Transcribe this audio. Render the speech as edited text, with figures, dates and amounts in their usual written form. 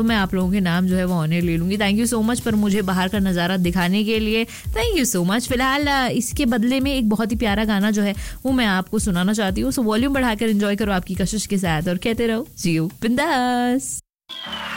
तो मैं आप लोगों के नाम जो है वो ऑनर ले लूंगी. थैंक यू सो मच पर मुझे बाहर का नज़ारा दिखाने के लिए. Thank you so much. फिलहाल इसके बदले में एक बहुत ही प्यारा गाना जो है वो मैं आपको सुनाना चाहती हूँ. सो वॉल्यूम बढ़ाकर एंजॉय करो आपकी कशिश के साथ और कहते रहो जियो बिंदास.